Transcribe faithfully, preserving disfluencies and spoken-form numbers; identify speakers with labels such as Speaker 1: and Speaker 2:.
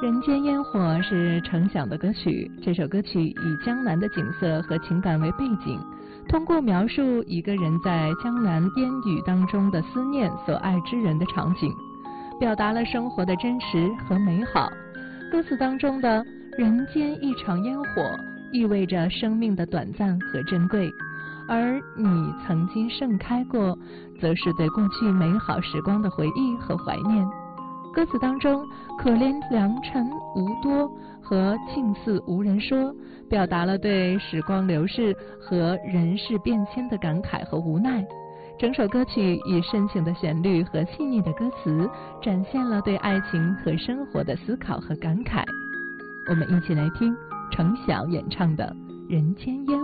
Speaker 1: 人间烟火是程响的歌曲，这首歌曲以江南的景色和情感为背景，通过描述一个人在江南烟雨当中的思念所爱之人的场景，表达了生活的真实和美好。歌词当中的人间一场烟火意味着生命的短暂和珍贵，而你曾经盛开过，则是对过去美好时光的回忆和怀念。歌词当中可怜良辰无多和近似无人说，表达了对时光流逝和人事变迁的感慨和无奈。整首歌曲以深情的旋律和细腻的歌词，展现了对爱情和生活的思考和感慨。我们一起来听程响演唱的《人间烟火》。